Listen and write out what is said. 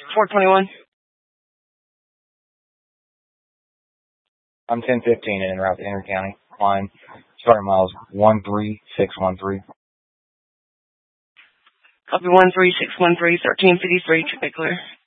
421. I'm 1015 and en route to Henry County. Climb. Starting miles 13613. Copy 13613, 1353, traffic clear.